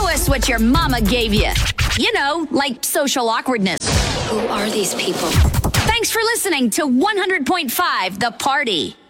Show us what your mama gave you. You know, like social awkwardness. Who are these people? Thanks for listening to 100.5 The Party.